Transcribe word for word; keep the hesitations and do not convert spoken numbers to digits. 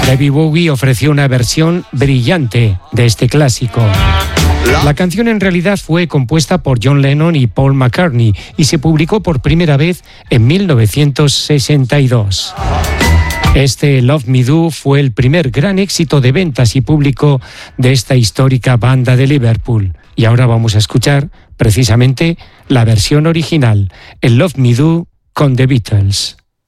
David Bowie ofreció una versión brillante de este clásico. La canción en realidad fue compuesta por John Lennon y Paul McCartney y se publicó por primera vez en mil novecientos sesenta y dos. Este Love Me Do fue el primer gran éxito de ventas y público de esta histórica banda de Liverpool. Y ahora vamos a escuchar precisamente la versión original, el Love Me Do con The Beatles.